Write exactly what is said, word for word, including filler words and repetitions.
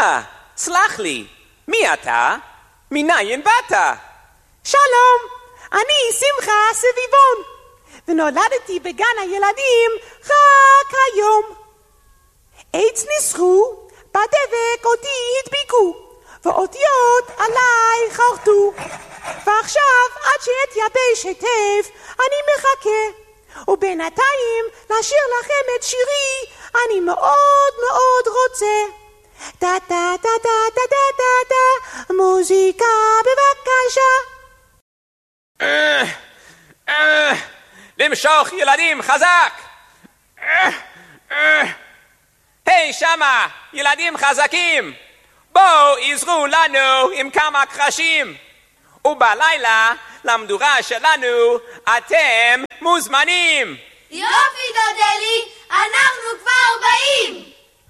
אה, סלח לי, מי אתה? מניין באת? שלום, אני שמחה סביבון, ונולדתי בגן הילדים רק היום. עץ ניסחו, בדבק אותי הדביקו, ואותיות עליי חרטו, ועכשיו עד שיתייבש היטב אני מחכה, ובינתיים לשיר לכם את שירי אני מאוד מאוד רוצה. דה דה דה דה דה דה דה דה, מוזיקה בבקשה. אה, אה, למשוך ילדים חזק. אה, אה. היי שמה, ילדים חזקים, בואו עזרו לנו עם כמה קרשים, ובלילה למדורה שלנו אתם מוזמנים. יופי דודלי, אנחנו כבר באים.